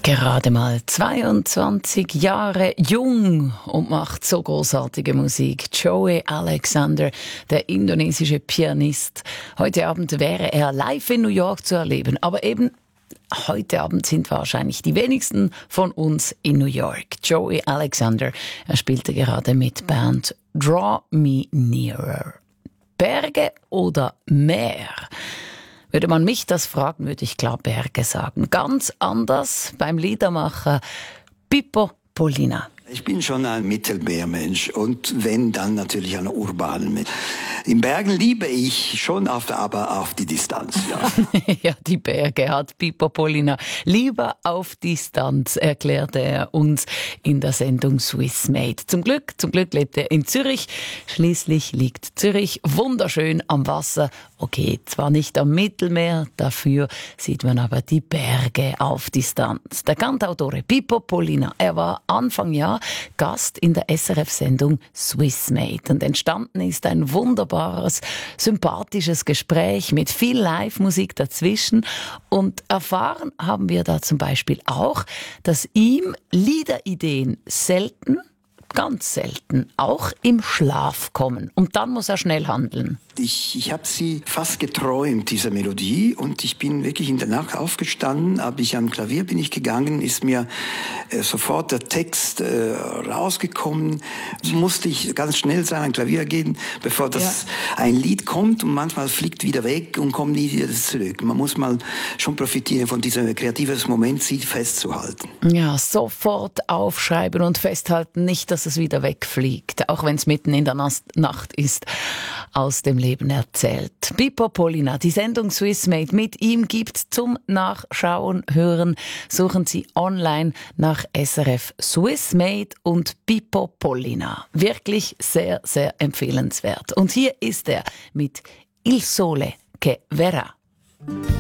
Gerade mal 22 Jahre jung und macht so großartige Musik. Joey Alexander, der indonesische Pianist. Heute Abend wäre er live in New York zu erleben. Aber eben heute Abend sind wahrscheinlich die wenigsten von uns in New York. Joey Alexander, er spielte gerade mit Band Draw Me Nearer. Berge oder Meer? Würde man mich das fragen, würde ich klar Berge sagen. Ganz anders beim Liedermacher Pippo Pollina. Ich bin schon ein Mittelmeermensch und wenn, dann natürlich ein urbaner Mensch. In Bergen liebe ich schon, aber auf die Distanz, ja. Ja, die Berge hat Pippo Pollina lieber auf Distanz, erklärte er uns in der Sendung Swiss Made. Zum Glück lebt er in Zürich. Schließlich liegt Zürich wunderschön am Wasser. Okay, zwar nicht am Mittelmeer, dafür sieht man aber die Berge auf Distanz. Der Cantautore Pippo Pollina, er war Anfang Jahr Gast in der SRF-Sendung Swiss Made. Und entstanden ist ein wunderbares, sympathisches Gespräch mit viel Live-Musik dazwischen. Und erfahren haben wir da zum Beispiel auch, dass ihm Liederideen ganz selten, auch im Schlaf kommen. Und dann muss er schnell handeln. Ich habe sie fast geträumt, diese Melodie, und ich bin wirklich in der Nacht aufgestanden, am Klavier bin ich gegangen, ist mir sofort der Text rausgekommen. Musste ich ganz schnell sein, an Klavier gehen, bevor ein Lied kommt, und manchmal fliegt wieder weg und kommt nie wieder zurück. Man muss mal schon profitieren von diesem kreativen Moment, sie festzuhalten. Ja, sofort aufschreiben und festhalten, nicht, dass es wieder wegfliegt, auch wenn es mitten in der Nacht ist, aus dem Leben erzählt. Pippo Pollina, die Sendung Swiss Made, mit ihm gibt's zum Nachschauen, Hören. Suchen Sie online nach SRF Swiss Made und Pippo Pollina. Wirklich sehr, sehr empfehlenswert. Und hier ist er mit Il Sole che verrà.